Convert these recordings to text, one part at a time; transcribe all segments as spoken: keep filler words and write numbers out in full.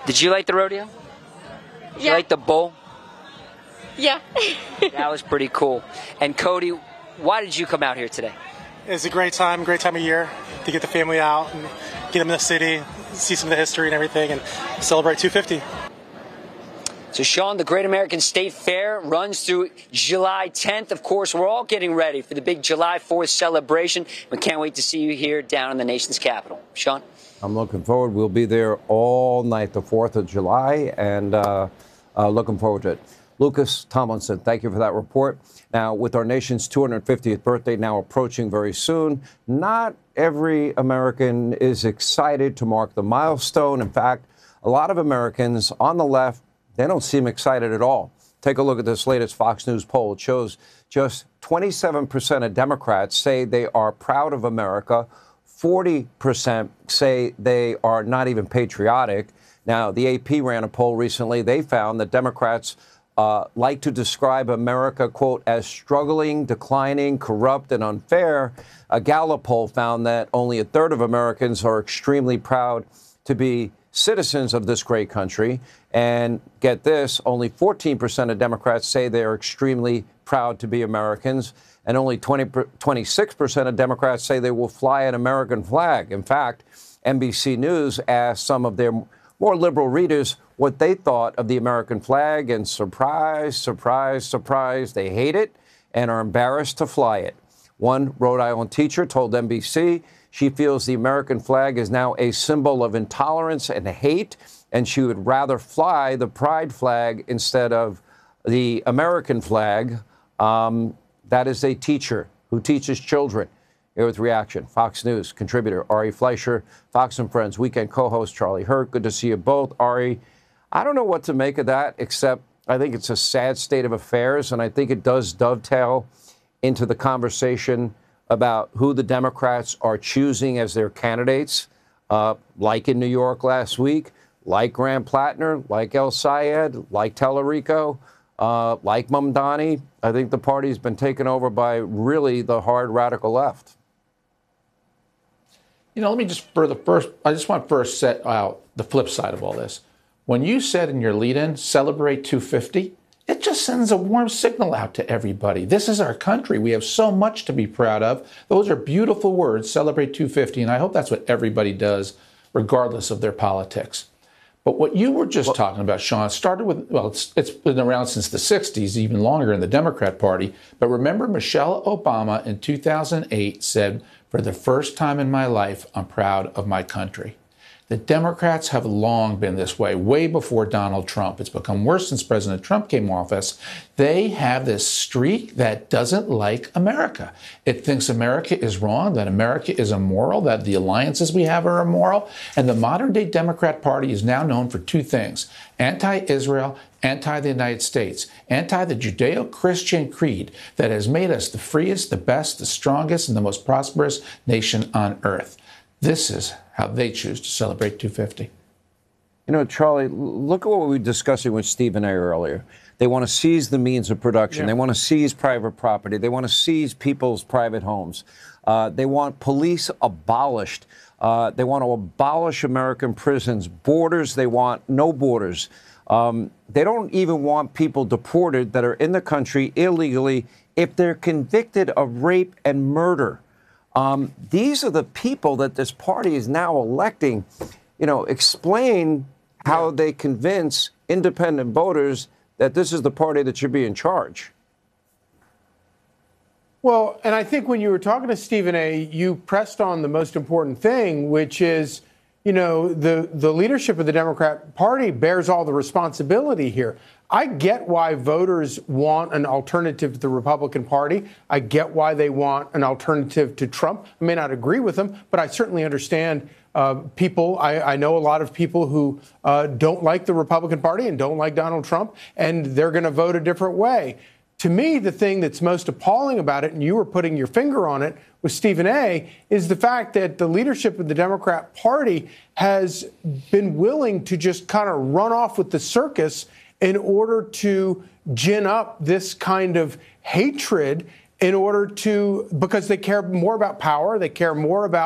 Did you like the rodeo? Did Yeah. you like the bull? Yeah. That was pretty cool. And Cody, why did you come out here today? It's a great time, great time of year to get the family out and get them in the city, see some of the history and everything, and celebrate two fifty. So, Sean, the Great American State Fair runs through July tenth. Of course, we're all getting ready for the big July fourth celebration. We can't wait to see you here down in the nation's capital. Sean? I'm looking forward. We'll be there all night, the fourth of July, and uh, uh, looking forward to it. Lucas Tomlinson, thank you for that report. Now, with our nation's two hundred fiftieth birthday now approaching very soon, not every American is excited to mark the milestone. In fact, a lot of Americans on the left, they don't seem excited at all. Take a look at this latest Fox News poll. It shows just twenty-seven percent of Democrats say they are proud of America. forty percent say they are not even patriotic. Now, the A P ran a poll recently. They found that Democrats uh, like to describe America, quote, as struggling, declining, corrupt, and unfair. A Gallup poll found that only a third of Americans are extremely proud to be citizens of this great country. And get this, only fourteen percent of Democrats say they're extremely proud to be Americans. And only twenty, twenty-six percent of Democrats say they will fly an American flag. In fact, N B C News asked some of their more liberal readers what they thought of the American flag, and surprise, surprise, surprise, they hate it and are embarrassed to fly it. One Rhode Island teacher told N B C she feels the American flag is now a symbol of intolerance and hate, and she would rather fly the pride flag instead of the American flag. Um, that is a teacher who teaches children. Here with reaction, Fox News contributor Ari Fleischer, Fox and Friends weekend co-host Charlie Hurt. Good to see you both. Ari, I don't know what to make of that, except I think it's a sad state of affairs, and I think it does dovetail into the conversation about who the Democrats are choosing as their candidates, uh, like in New York last week, like Graham Plattner, like El Sayed, like Tallarico, uh, like Mamdani. I think the party's been taken over by really the hard radical left. You know, let me just for the first, I just want to first set out the flip side of all this. When you said in your lead-in, celebrate two fifty, it just sends a warm signal out to everybody. This is our country. We have so much to be proud of. Those are beautiful words, celebrate two fifty, and I hope that's what everybody does, regardless of their politics. But what you were just well, talking about, Sean, started with, well, it's, it's been around since the sixties, even longer in the Democrat Party. But remember, Michelle Obama in two thousand eight said, for the first time in my life, I'm proud of my country. The Democrats have long been this way, way before Donald Trump. It's become worse since President Trump came to office. They have this streak that doesn't like America. It thinks America is wrong, that America is immoral, that the alliances we have are immoral. And the modern-day Democrat Party is now known for two things: anti-Israel, anti-the United States, anti the Judeo-Christian creed that has made us the freest, the best, the strongest, and the most prosperous nation on earth. This is how they choose to celebrate two fifty. You know, Charlie, look at what we were discussing with Stephen A. earlier. They want to seize the means of production. Yeah. They want to seize private property. They want to seize people's private homes. Uh, they want police abolished. Uh, they want to abolish American prisons, borders. They want no borders. Um, they don't even want people deported that are in the country illegally if they're convicted of rape and murder. Um, these are the people that this party is now electing. You know, explain how they convince independent voters that this is the party that should be in charge. Well, and I think when you were talking to Stephen A., you pressed on the most important thing, which is, you know, the, the leadership of the Democrat Party bears all the responsibility here. I get why voters want an alternative to the Republican Party. I get why they want an alternative to Trump. I may not agree with them, but I certainly understand uh, people. I, I know a lot of people who uh, don't like the Republican Party and don't like Donald Trump, and they're going to vote a different way. To me, the thing that's most appalling about it, and you were putting your finger on it with Stephen A., is the fact that the leadership of the Democrat Party has been willing to just kind of run off with the circus in order to gin up this kind of hatred, in order to, because they care more about power, they care more about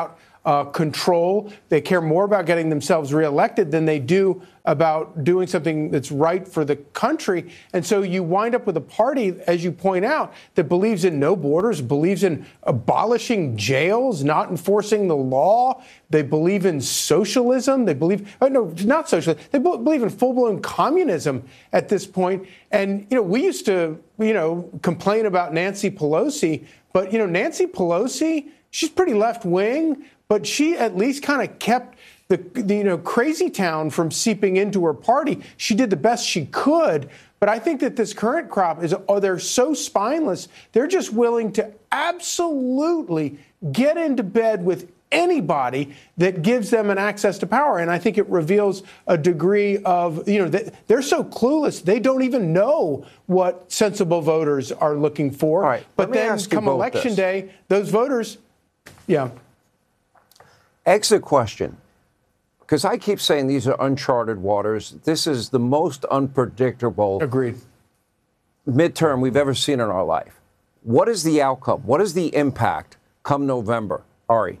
uh, control. They care more about getting themselves reelected than they do about doing something that's right for the country. And so you wind up with a party, as you point out, that believes in no borders, believes in abolishing jails, not enforcing the law. They believe in socialism. They believe, oh, no, not socialism. They believe in full-blown communism at this point. And, you know, we used to, you know, complain about Nancy Pelosi, but, you know, Nancy Pelosi, she's pretty left-wing, but she at least kind of kept The, the, you know, crazy town from seeping into her party. She did the best she could. But I think that this current crop is, oh, they're so spineless. They're just willing to absolutely get into bed with anybody that gives them an access to power. And I think it reveals a degree of, you know, they, they're so clueless. They don't even know what sensible voters are looking for. All right, but then come election this. day, those voters, yeah. Exit question. Because I keep saying these are uncharted waters. This is the most unpredictable Agreed. midterm we've ever seen in our life. What is the outcome? What is the impact come November? Ari.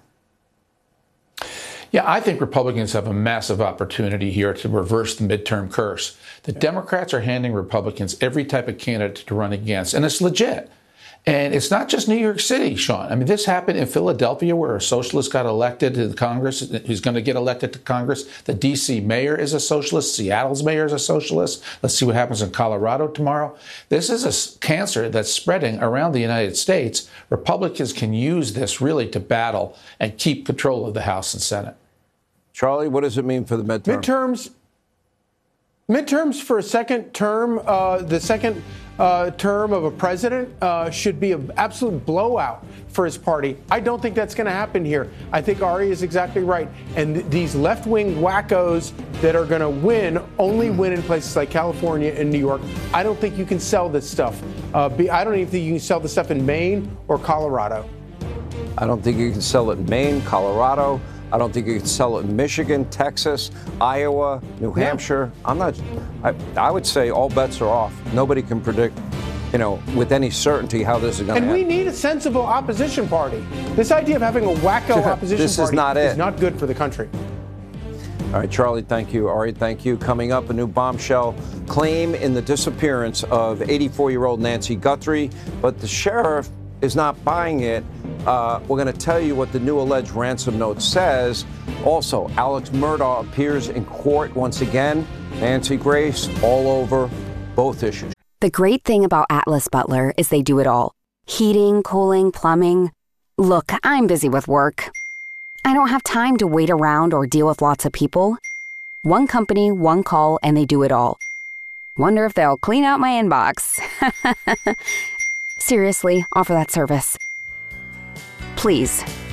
Yeah, I think Republicans have a massive opportunity here to reverse the midterm curse. The yeah. Democrats are handing Republicans every type of candidate to run against, and it's legit. And it's not just New York City, Sean. I mean, this happened in Philadelphia, where a socialist got elected to the Congress, who's going to get elected to Congress. The D C mayor is a socialist. Seattle's mayor is a socialist. Let's see what happens in Colorado tomorrow. This is a cancer that's spreading around the United States. Republicans can use this really to battle and keep control of the House and Senate. Charlie, what does it mean for the midterm? Midterms, midterms for a second term, uh, the second Uh, term of a president uh, should be an absolute blowout for his party. I don't think that's going to happen here. I think Ari is exactly right. And th- these left-wing wackos that are going to win only win in places like California and New York. I don't think you can sell this stuff. Uh, be, I don't even think you can sell this stuff in Maine or Colorado. I don't think you can sell it in Maine, Colorado. I don't think you can sell it in Michigan, Texas, Iowa, New Yeah. Hampshire. I'm not, I, I would say all bets are off. Nobody can predict, you know, with any certainty how this is going to And happen. we need a sensible opposition party. This idea of having a wacko opposition This is party not it. is not good for the country. All right, Charlie, thank you. Ari, thank you. Coming up, a new bombshell claim in the disappearance of eighty-four-year-old Nancy Guthrie, but the sheriff is not buying it. Uh, we're going to tell you what the new alleged ransom note says. Also, Alex Murdaugh appears in court once again. Nancy Grace, all over both issues. The great thing about Atlas Butler is they do it all. Heating, cooling, plumbing. Look, I'm busy with work. I don't have time to wait around or deal with lots of people. One company, one call, and they do it all. Wonder if they'll clean out my inbox. Seriously, offer that service. Please.